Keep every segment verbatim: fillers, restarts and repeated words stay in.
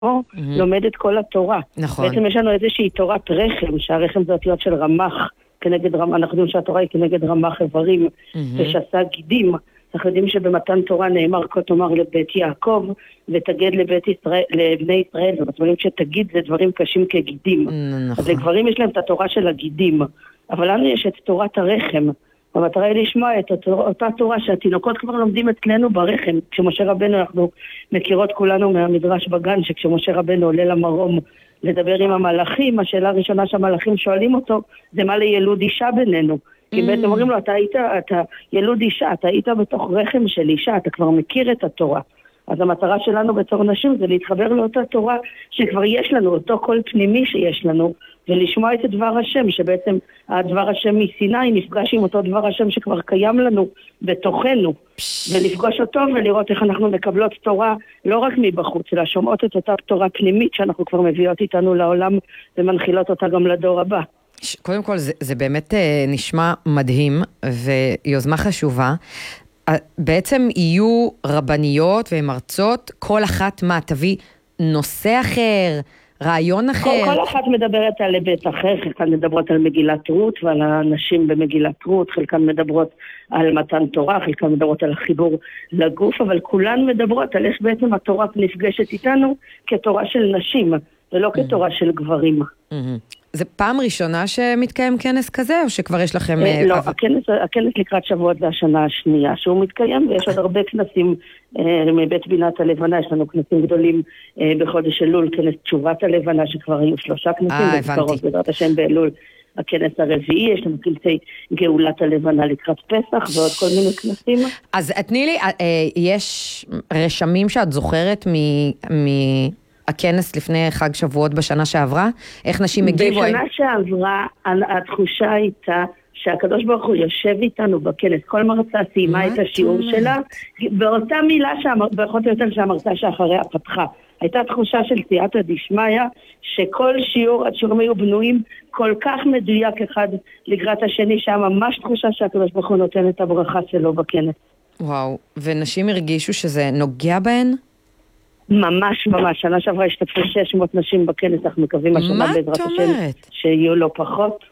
לומד את כל התורה. נכון. בעצם יש לנו איזושהי תורת רחם, שהרחם זה אותיות של רמח, כנגד רמח, אנחנו יודעים שהתורה היא כנגד רמח איברים, ושסה גידים. אנחנו יודעים שבמתן תורה נאמר כה תאמר לבית יעקב, ותגד לבית ישראל, לבני ישראל, ואנחנו יודעים שתגיד זה דברים קשים כגידים. נכון. אז לגברים יש להם את התורה של הגידים, אבל לנו יש את תורת הרחם. המטרה היא לשמוע את אותה תורה שהתינוקות כבר לומדים אצלנו ברחם. כשמשה רבנו, אנחנו מכירות כולנו מהמדרש בגן, שכשמשה רבנו עולה למרום לדבר עם המלאכים, השאלה הראשונה שהמלאכים שואלים אותו, זה מה לילוד אישה בינינו. כי בעצם אומרים לו, אתה היית, אתה ילוד אישה, אתה היית בתוך רחם של אישה, אתה כבר מכיר את התורה. אז המטרה שלנו בתור נשים זה להתחבר לאותה תורה שכבר יש לנו, אותו קול פנימי שיש לנו, ולשמוע את דבר השם, שבעצם הדבר השם מסיני נפגש עם אותו דבר השם שכבר קיים לנו בתוכנו, ולפגוש אותו ולראות איך אנחנו מקבלות תורה לא רק מבחוץ, אלא שומעות את אותה תורה פנימית שאנחנו כבר מביאות איתנו לעולם ומנחילות אותה גם לדור הבא. קודם כל זה, זה באמת נשמע מדהים ויוזמה חשובה. בעצם יהיו רבניות ומרצות, כל אחת מה תביא נושא אחר, רעיון אחר. כל, כל אחת מדברת על היבט אחר, חלקן מדברות על מגילת רות ועל הנשים במגילת רות, חלקן מדברות על מתן תורה, חלקן מדברות על החיבור לגוף, אבל כולן מדברות על איך בעצם התורה נפגשת איתנו כתורה של נשים, ולא כתורה של גברים. זה פעם ראשונה שמתקיים כנס כזה, או שכבר יש לכם... לא, הכנס, הכנס לקראת שבועות זה השנה השנייה שהוא מתקיים, ויש עוד הרבה כנסים מבית בינת הלבנה, יש לנו כנסים גדולים בחודש אלול, כנס תשובת הלבנה, שכבר היו שלושה כנסים, אה, הבנתי. בעזרת השם באלול, הכנס הרביעי, יש לנו כנסי גאולת הלבנה לקראת פסח, ועוד כל מיני כנסים. אז תני לי, יש רשמים שאת זוכרת מ... מ... הכנס לפני חג שבועות בשנה שעברה? איך נשים הגיבו? בשנה שעברה התחושה הייתה שהקדוש ברוך הוא יושב איתנו בכנס. כל מרצה סיימה את השיעור שלה, באותה מילה, פחות או יותר שהמרצה שאחריה פתחה. הייתה תחושה של סייעתא דשמיא, שכל שיעור, השיעורים היו בנויים כל כך מדויק אחד לקראת השני, שהיה ממש תחושה שהקדוש ברוך הוא נותן את הברכה שלו בכנס. וואו, ונשים הרגישו שזה נוגע בהן? ממש ממש, שנה שעברה השתתפו שש מאות נשים בכנס, אנחנו מקווים השנה בעזרת השם שיהיו לא פחות.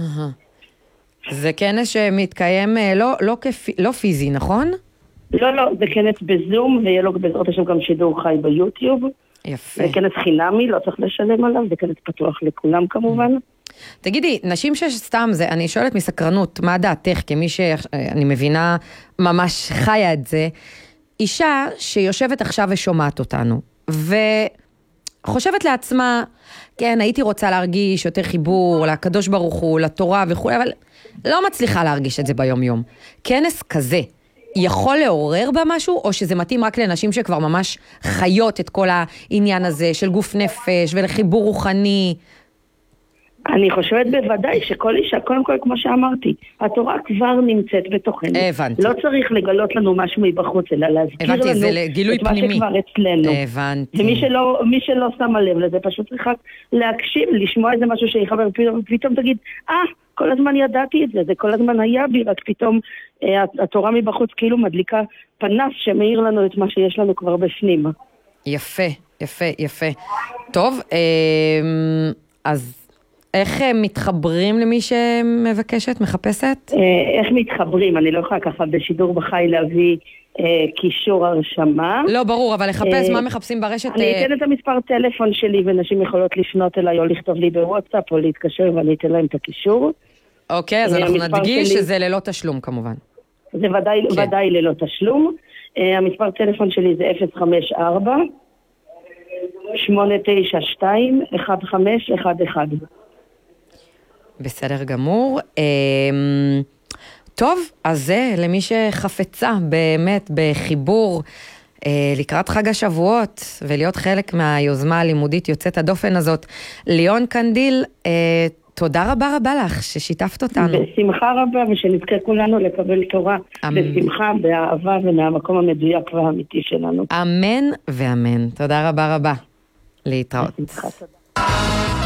זה כנס שמתקיים לא, לא, כפי, לא פיזי, נכון? לא, לא, זה כנס בזום, ויהיה לו בעזרת השם גם שידור חי ביוטיוב. יפה. זה כנס חינמי, לא צריך לשלם עליו, זה כנס פתוח לכולם כמובן. תגידי, נשים שסתם זה, אני שואלת מסקרנות, מה דעתך כמי שאני מבינה ממש חיה את זה, אישה שיושבת עכשיו ושומעת אותנו, וחושבת לעצמה, כן, הייתי רוצה להרגיש יותר חיבור לקדוש ברוך הוא, לתורה וכו', אבל לא מצליחה להרגיש את זה ביום יום. כנס כזה, יכול לעורר בה משהו, או שזה מתאים רק לנשים שכבר ממש חיות את כל העניין הזה, של גוף נפש ולחיבור רוחני? אני חושבת בוודאי שכל אישה, קודם כל כמו שאמרתי, התורה כבר נמצאת בתוכנו. הבנתי. לא צריך לגלות לנו משהו מבחוץ, אלא להזכיר הבנתי, לנו את מה פנימי. שכבר אצלנו. הבנתי. ומי שלא, מי שלא שמה לב לזה, פשוט צריכה להקשיב, לשמוע איזה משהו שיחבר, פתאום, פתאום תגיד, אה, כל הזמן ידעתי את זה, זה כל הזמן היה בי, רק פתאום אה, התורה מבחוץ כאילו מדליקה פנס שמאיר לנו את מה שיש לנו כבר בפנים. יפה, יפה, יפה. טוב, אה, אז... איך מתחברים למי שמבקשת, מחפשת? איך מתחברים? אני לא יכולה ככה בשידור בחי להביא קישור הרשמה. לא, ברור, אבל לחפש מה מחפשים ברשת? אני אתן את המספר טלפון שלי, ונשים יכולות לפנות אליי או לכתוב לי בוואטסאפ או להתקשר ואני אתן להם את הקישור. אוקיי, אז אנחנו נדגיש שזה ללא תשלום כמובן. זה ודאי ללא תשלום. המספר טלפון שלי זה אפס חמש ארבע שמונה תשע שתיים אחת חמש אחת אחת. בסדר גמור. טוב, אז זה למי שחפצה באמת בחיבור לקראת חג השבועות, ולהיות חלק מהיוזמה הלימודית יוצאת הדופן הזאת. ליאון קנדיל, תודה רבה רבה לך ששיתפת אותנו. בשמחה רבה, ושנזכה כולנו לקבל תורה בשמחה, באהבה ומהמקום המדויק והאמיתי שלנו. אמן ואמן. תודה רבה רבה. להתראות.